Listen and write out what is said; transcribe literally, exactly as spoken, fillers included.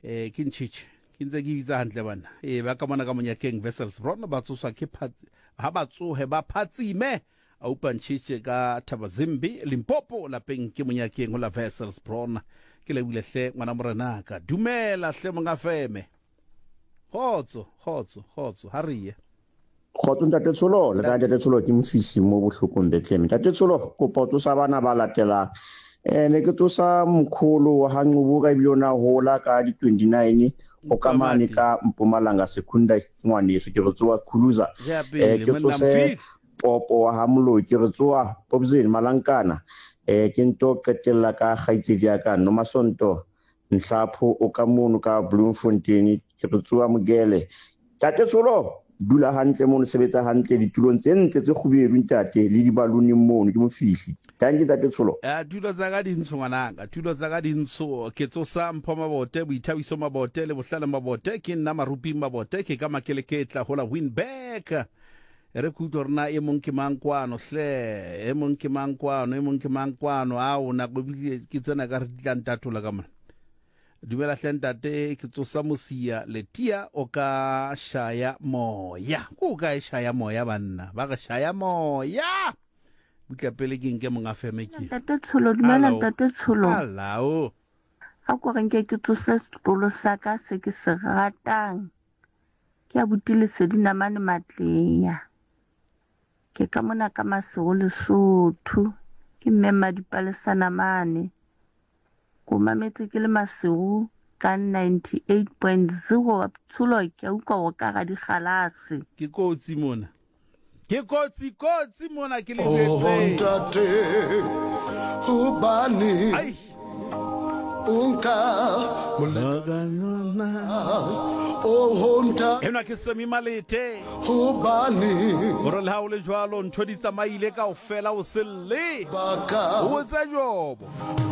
eh ke ntšhitše ke ntse ke bitsa hantle bana eh ba ka mona ka Monyakeng Wesselsbron ba tsoswa ke ha ba tsohe ba phatsime a upa ntšhitše ka Thabazimbi Limpopo lapeng ke Monyakeng ho la Wesselsbron ke le bulehle ngwana morenaka dumela hle monga feme khotso khotso khotso ha riye khotso ntate Tsholo le ka ntate Tsholo ke mfisi mo bohlokong betleng ntate Tsholo kopa tsosa bana ba latela eh ne ke tsosa mkhulu wa hanqubu ka bilona hola ka di twenty-nine o kamane ka Mpumalanga Secondary ngwaneso ke re tsoa khuluza eh ke tsose popo wa hamlo ke re tsoa popzeni malankana eh ke nto qetella ka kgaitsedi ya ka no masonto nhlapho o ka mono ka Bloemfontein ke re tsoa mogele tate Tsholo dula hantle mo sebetsa hantle ditulong tse ntle tse khubedu ntate le dibaluni mono ke mofihli tanke tate Tsholo eh tulo tsa ka dintsho ngwanaka tulo tsa ka dintsho ke tsosa mpho mabote boithabiso mabote le bohlala mabote ke nna marupi mabote ke ka makeleketla hola Winback re kutlo rena e mong ke mangkwano hle e mong ke mangkwano e mong ke mangkwano a ona go ke tsena ka re ditlantatola ka mona dumela hle ntate ke tsosa mosia letia o ka shaya moya go ka shaya moya banna ba ga shaya moya butla pele ke nke monga feme ke ntate Tsholo dumela ntate Tsholo halao a go reng ke ke tsosa setolo sa ka se ke se ratang ke a butile se dinamane matleya ke ka mona ka Masego Lesotho ke mmema dipalesana mane go mametse ke le Masego ka ninety-eight point zero Tsholo ke utlwa go ka ga digalase ke kotsi mona ke kotsi kotsi mona ke le oh ntate ubani ai unka mulagana oh ntate ena ke semi malete ubani gore le ha o le jwalo ntho di tsamaile ka o fela o selle baka o tsa jobo